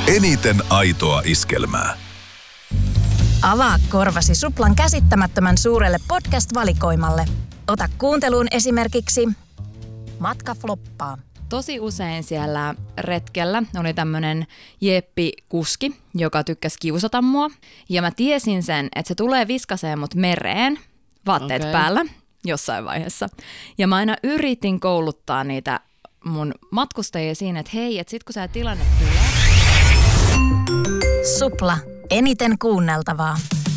Eniten aitoa iskelmää. Avaa korvasi Suplan käsittämättömän suurelle podcast-valikoimalle. Ota kuunteluun esimerkiksi Matka floppaa. Tosi usein siellä retkellä oli tämmönen jeppi-kuski, joka tykkäsi kiusata mua. Ja mä tiesin sen, että se tulee viskaseen mut mereen, vaatteet päällä, jossain vaiheessa. Ja mä aina yritin kouluttaa niitä mun matkustajia siinä, että hei, että sit kun sä tilanne tulee. Supla. Eniten kuunneltavaa.